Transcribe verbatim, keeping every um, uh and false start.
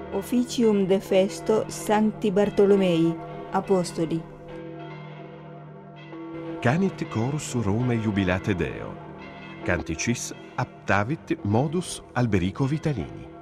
Officium de festo Sancti Bartolomei, Apostoli. Canit chorus Rome jubilate Deo. Canticis aptavit modus Alberico Vitalini.